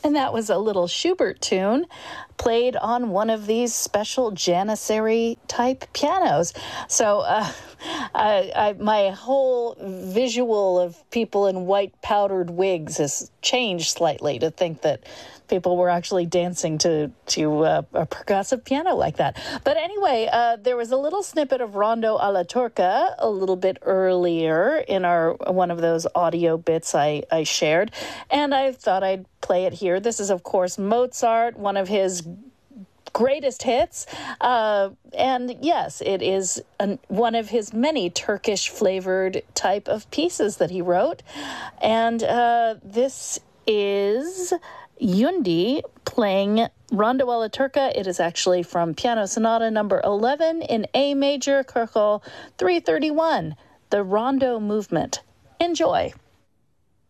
And that was a little Schubert tune played on one of these special Janissary type pianos. So my whole visual of people in white powdered wigs has changed slightly to think that people were actually dancing to a percussive piano like that. But anyway, there was a little snippet of Rondo alla Turca a little bit earlier in one of those audio bits I shared, and I thought I'd play it here. This is, of course, Mozart, one of his greatest hits. And yes, it is one of his many Turkish-flavored type of pieces that he wrote. And this is Yundi playing Rondo alla Turca. It is actually from Piano Sonata number 11 in A major, Köchel 331, the Rondo movement. Enjoy.